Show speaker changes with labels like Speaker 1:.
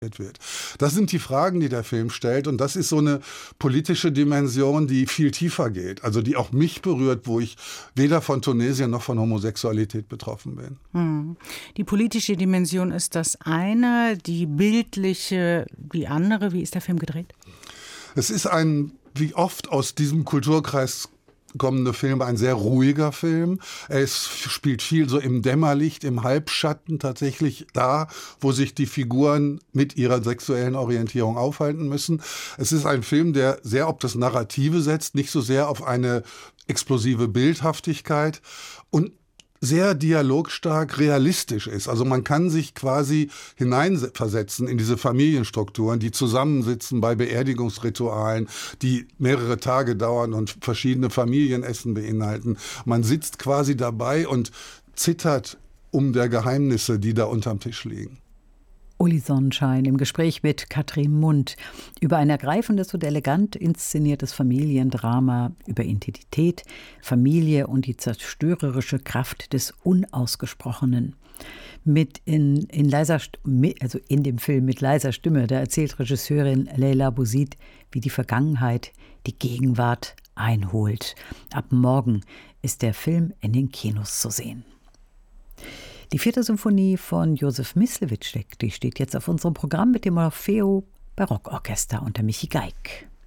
Speaker 1: wird. Das sind die Fragen, die der Film stellt, und das ist so eine politische Dimension, die viel tiefer geht, also die auch mich berührt, wo ich weder von Tunesien noch von Homosexualität betroffen bin.
Speaker 2: Die politische Dimension ist das eine, die bildliche die andere. Wie ist der Film gedreht?
Speaker 1: Es ist ein, wie oft aus diesem Kulturkreis kommende Film, ein sehr ruhiger Film. Es spielt viel so im Dämmerlicht, im Halbschatten, tatsächlich da, wo sich die Figuren mit ihrer sexuellen Orientierung aufhalten müssen. Es ist ein Film, der sehr auf das Narrative setzt, nicht so sehr auf eine explosive Bildhaftigkeit und sehr dialogstark realistisch ist. Also man kann sich quasi hineinversetzen in diese Familienstrukturen, die zusammensitzen bei Beerdigungsritualen, die mehrere Tage dauern und verschiedene Familienessen beinhalten. Man sitzt quasi dabei und zittert um der Geheimnisse, die da unterm Tisch liegen.
Speaker 3: Uli Sonnenschein im Gespräch mit Katrin Mund über ein ergreifendes und elegant inszeniertes Familiendrama über Identität, Familie und die zerstörerische Kraft des Unausgesprochenen. In dem Film mit leiser Stimme, da erzählt Regisseurin Leila Bouzid, wie die Vergangenheit die Gegenwart einholt. Ab morgen ist der Film in den Kinos zu sehen. Die 4. Symphonie von Josef Myslewitsch, die steht jetzt auf unserem Programm mit dem Orfeo Barockorchester unter Michi Geig.